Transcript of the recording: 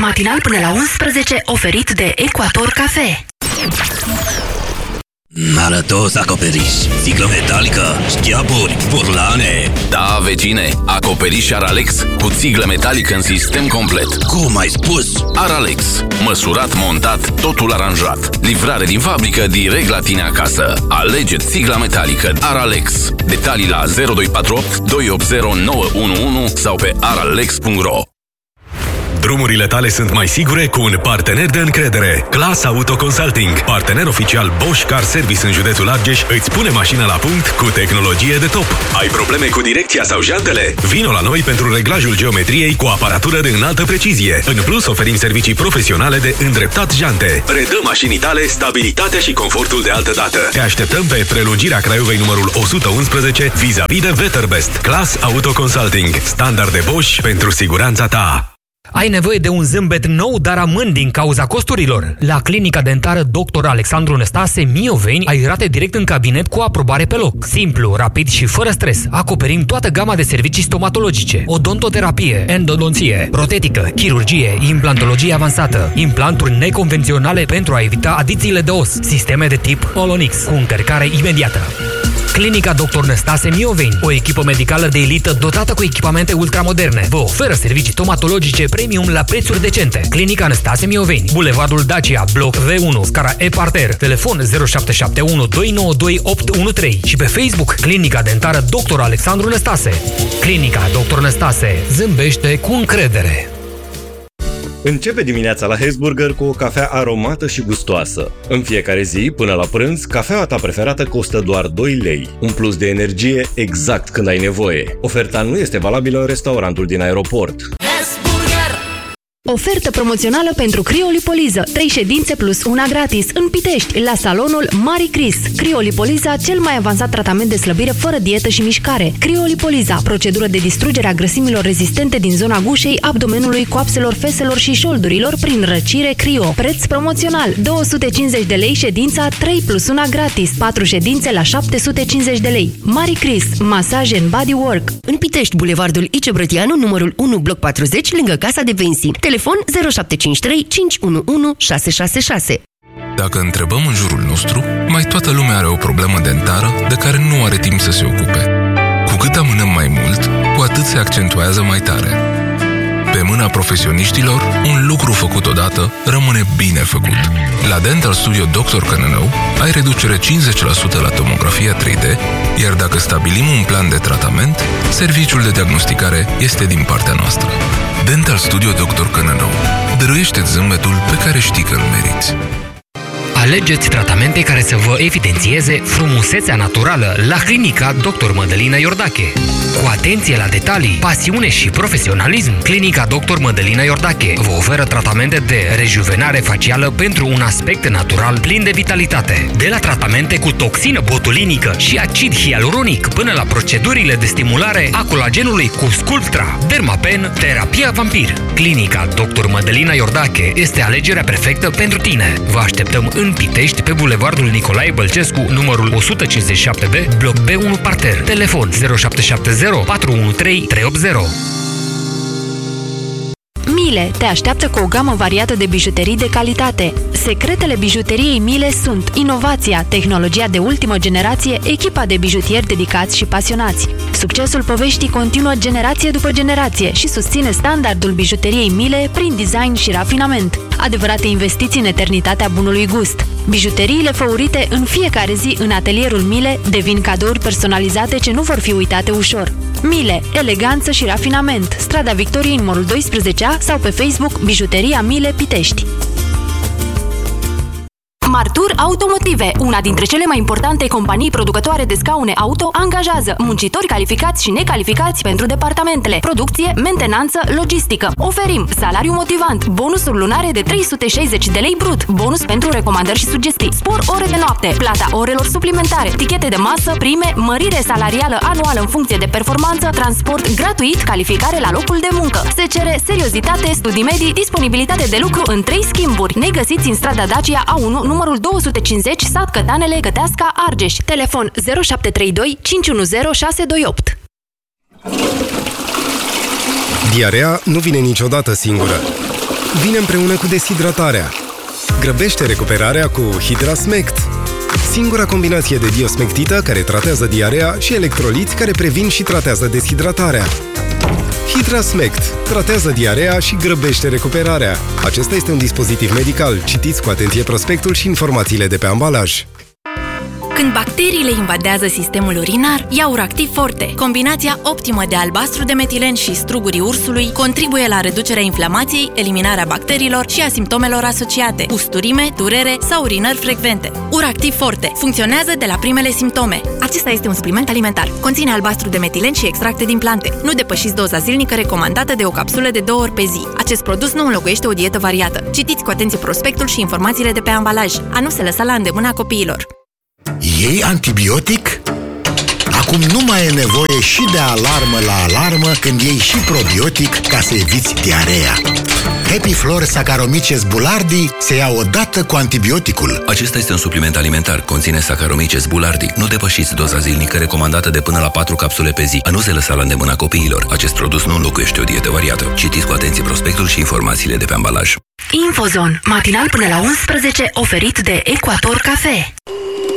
Matinal până la 11, oferit de Ecuator Cafe. Arătos acoperiș, sticlă metalică, șchiaburi, burlane. Da, vecine, acoperiș Aralex cu țiglă metalică în sistem complet. Cum ai spus? Aralex, măsurat, montat, totul aranjat. Livrare din fabrică direct la tine acasă. Alege țigla metalică Aralex. Detalii la 0248 280 911 sau pe aralex.ro. Drumurile tale sunt mai sigure cu un partener de încredere. Class Auto Consulting, partener oficial Bosch Car Service în județul Argeș, îți pune mașina la punct cu tehnologie de top. Ai probleme cu direcția sau jantele? Vino la noi pentru reglajul geometriei cu aparatură de înaltă precizie. În plus, oferim servicii profesionale de îndreptat jante. Redă mașinii tale stabilitatea și confortul de altă dată. Te așteptăm pe prelungirea Craiovei numărul 111 vis-a-vis de Veterbest. Class Auto Consulting, standarde Bosch pentru siguranța ta. Ai nevoie de un zâmbet nou, dar amân din cauza costurilor? La clinica dentară Dr. Alexandru Năstase Mioveni ai rate direct în cabinet cu aprobare pe loc. Simplu, rapid și fără stres. Acoperim toată gama de servicii stomatologice, odontoterapie, endodonție, protetică, chirurgie, implantologie avansată, implanturi neconvenționale pentru a evita adițiile de os, sisteme de tip Polonix cu încărcare imediată. Clinica Dr. Năstase Mioveni, o echipă medicală de elită dotată cu echipamente ultramoderne. Vă oferă servicii stomatologice premium la prețuri decente. Clinica Năstase Mioveni, Bulevardul Dacia, bloc V1, scara E Parter, telefon 0771 292 813 și pe Facebook Clinica Dentară Dr. Alexandru Năstase. Clinica Dr. Năstase zâmbește cu încredere. Începe dimineața la Hesburger cu o cafea aromată și gustoasă. În fiecare zi, până la prânz, cafeaua ta preferată costă doar 2 lei. Un plus de energie exact când ai nevoie. Oferta nu este valabilă în restaurantul din aeroport. Ofertă promoțională pentru criolipoliză. 3 ședințe plus una gratis în Pitești, la salonul Mari Cris. Criolipoliza, cel mai avansat tratament de slăbire fără dietă și mișcare. Criolipoliza, procedură de distrugere a grăsimilor rezistente din zona gușei, abdomenului, coapselor, feselor și șoldurilor prin răcire crio. Preț promoțional, 250 de lei ședința, 3 plus una gratis, 4 ședințe la 750 de lei. Mari Cris, masaje în bodywork. În Pitești, Bulevardul Ice Brătianu, numărul 1, bloc 40, lângă Casa de Pensii. Telefon 0753 511 666. Dacă întrebăm în jurul nostru, mai toată lumea are o problemă dentară de care nu are timp să se ocupe. Cu cât amânăm mai mult, cu atât se accentuează mai tare. Pe mâna profesioniștilor, un lucru făcut odată rămâne bine făcut. La Dental Studio Dr. Cănănău ai reducere 50% la tomografia 3D, iar dacă stabilim un plan de tratament, serviciul de diagnosticare este din partea noastră. Dental Studio Dr. Cănănău. Dăruiește-ți zâmbetul pe care știi că îl meriți. Alegeți tratamente care să vă evidențieze frumusețea naturală la clinica Dr. Mădălina Iordache. Cu atenție la detalii, pasiune și profesionalism, clinica Dr. Mădălina Iordache vă oferă tratamente de rejuvenare facială pentru un aspect natural plin de vitalitate. De la tratamente cu toxină botulinică și acid hialuronic până la procedurile de stimulare a colagenului cu Sculptra, Dermapen, terapia vampir. Clinica Dr. Mădălina Iordache este alegerea perfectă pentru tine. Vă așteptăm în Pitești, pe Bulevardul Nicolae Bălcescu, numărul 157B, bloc B1 Parter. Telefon 0770 413 380. Miele te așteaptă cu o gamă variată de bijuterii de calitate. Secretele bijuteriei Miele sunt inovația, tehnologia de ultimă generație, echipa de bijutieri dedicați și pasionați. Succesul poveștii continuă generație după generație și susține standardul bijuteriei Miele prin design și rafinament. Adevărate investiții în eternitatea bunului gust. Bijuteriile făurite în fiecare zi în atelierul Miele devin cadouri personalizate ce nu vor fi uitate ușor. Miele, eleganță și rafinament. Strada Victoriei, numărul 12A sau pe Facebook Bijuteria Miele Pitești. Martur Automotive, una dintre cele mai importante companii producătoare de scaune auto, angajează muncitori calificați și necalificați pentru departamentele producție, mentenanță, logistică. Oferim salariu motivant, bonusuri lunare de 360 de lei brut, bonus pentru recomandări și sugestii, spor ore de noapte, plata orelor suplimentare, tichete de masă, prime, mărire salarială anuală în funcție de performanță, transport gratuit, calificare la locul de muncă. Se cere seriozitate, studii medii, disponibilitate de lucru în 3 schimburi. Ne găsiți în strada Dacia A1, numărul 250, sat Cătanele, Căteasca, Argeș. Telefon 0732 510 628. Diarea nu vine niciodată singură. vine împreună cu deshidratarea. Grăbește recuperarea cu HidraSmect. Singura combinație de diosmectită care tratează diarea și electroliți care previn și tratează deshidratarea. HidraSmect tratează diarea și grăbește recuperarea. Acesta este un dispozitiv medical. Citiți cu atenție prospectul și informațiile de pe ambalaj. Când bacteriile invadează sistemul urinar, ia Uractiv Forte. Combinația optimă de albastru de metilen și strugurii ursului contribuie la reducerea inflamației, eliminarea bacteriilor și a simptomelor asociate, usturime, durere sau urinări frecvente. Uractiv Forte funcționează de la primele simptome. Acesta este un supliment alimentar. Conține albastru de metilen și extracte din plante. Nu depășiți doza zilnică recomandată de o capsulă de 2 ori pe zi. Acest produs nu înlocuiește o dietă variată. Citiți cu atenție prospectul și informațiile de pe ambalaj. A nu se lăsa la îndemâna copiilor. Iei antibiotic? Acum nu mai e nevoie și de alarmă la alarmă când iei și probiotic ca să eviți diarea. Happy Flor Saccharomyces boulardii se ia odată cu antibioticul. Acesta este un supliment alimentar. Conține Saccharomyces boulardii. Nu depășiți doza zilnică recomandată de până la 4 capsule pe zi. A nu se lăsa la îndemâna copiilor. Acest produs nu înlocuiește o dietă variată. Citiți cu atenție prospectul și informațiile de pe ambalaj. Infozon, matinal până la 11, oferit de Equator Cafe.